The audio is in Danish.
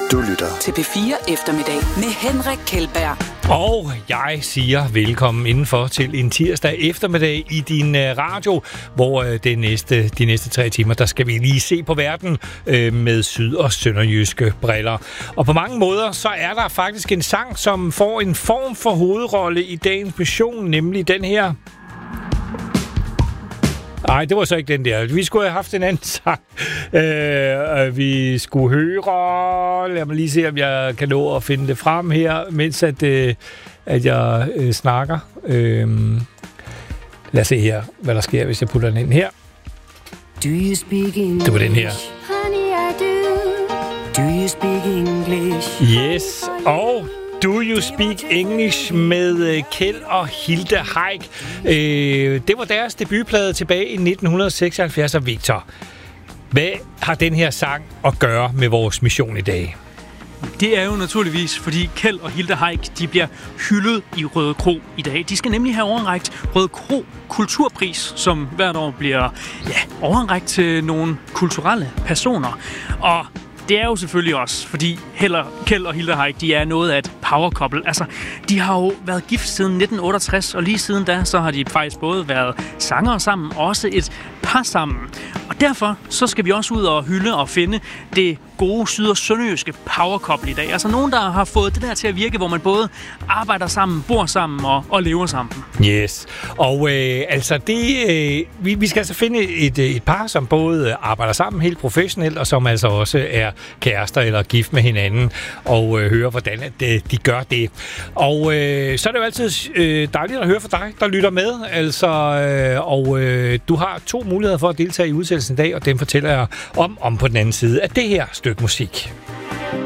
Du lytter til P4 Eftermiddag med Henrik Kjeldberg. Og jeg siger velkommen indenfor til en tirsdag eftermiddag i din radio, hvor de næste 3 timer, der skal vi lige se på verden med syd- og sønderjyske briller. Og på mange måder, så er der faktisk en sang, som får en form for hovedrolle i dagens mission, nemlig den her. Nej, det var så ikke den der. Vi skulle have haft en anden sang. Vi skulle høre. Lad mig lige se, om jeg kan nå at finde det frem her, mens at jeg snakker. Lad os se her, hvad der sker, hvis jeg putter den ind her. Do you speak English? Det var den her. Honey, I do. Do you speak English? Yes, og Do You Speak English med Kjeld og Hilde Heick. Det var deres debutplade tilbage i 1976. Og Victor, hvad har den her sang at gøre med vores mission i dag? Det er jo naturligvis, fordi Kjeld og Hilde Heick, de bliver hyldet i Røde Kro i dag. De skal nemlig have overrækt Røde Kro Kulturpris, som hvert år bliver overrækt til nogle kulturelle personer. Og det er jo selvfølgelig også, fordi Kjeld og Hilde Heick, de er noget af et power couple. Altså, de har jo været gift siden 1968, og lige siden da, så har de faktisk både været sangere sammen, og også et par sammen. Og derfor, så skal vi også ud og hylde og finde det gode syd- og sønderjyske power couple i dag. Altså nogen, der har fået det der til at virke, hvor man både arbejder sammen, bor sammen og lever sammen. Yes. Og vi skal altså finde et par, som både arbejder sammen helt professionelt, og som altså også er kærester eller gift med hinanden, og høre, hvordan de gør det. Og så er det jo altid dejligt at høre fra dig, der lytter med. Altså, du har 2 muligheder for at deltage i udsendelsen i dag, og dem fortæller jeg om på den anden side af det her stykke musik.